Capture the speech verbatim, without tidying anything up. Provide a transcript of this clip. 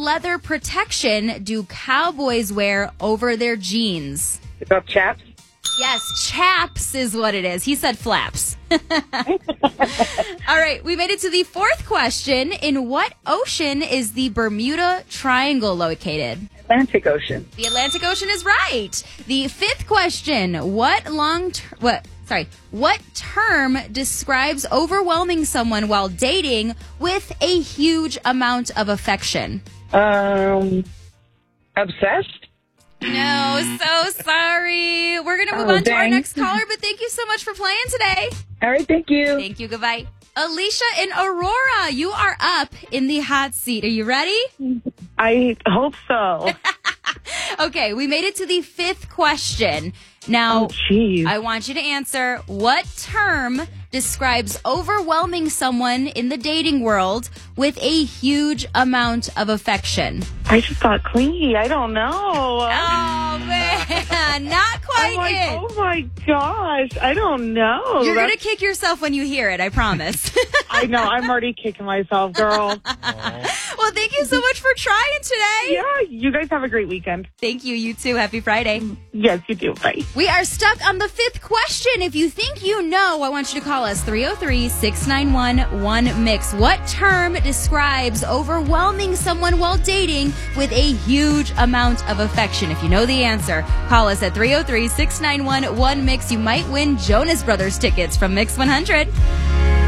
leather protection do cowboys wear over their jeans? It's up chaps. Yes, chaps is what it is. He said flaps. All right, we made it to the fourth question. In what ocean is the Bermuda Triangle located? Atlantic Ocean. The Atlantic Ocean is right. The fifth question. What long ter- what sorry, what term describes overwhelming someone while dating with a huge amount of affection? Um, obsessed? No, so sorry. We're going to move Oh, on to our dang. next caller, but thank you so much for playing today. All right, thank you. Thank you. Goodbye. Alicia in Aurora, you are up in the hot seat. Are you ready? I hope so. Okay, we made it to the fifth question. Now, Oh, jeez. I want you to answer what term describes overwhelming someone in the dating world with a huge amount of affection. I just thought clingy. I don't know. Oh, man. Not quite I'm like, it. oh my gosh. I don't know. You're going That's- to kick yourself when you hear it, I promise. I know. I'm already kicking myself, girl. Well, thank you so much for trying today. Yeah, you guys have a great weekend. Thank you. You too. Happy Friday. Yes, you do. Bye. We are stuck on the fifth question. If you think you know, I want you to call us three oh three, six nine one, one mix. What term describes overwhelming someone while dating with a huge amount of affection? If you know the answer, call us at three oh three, six nine one, one mix. You might win Jonas Brothers tickets from Mix one hundred.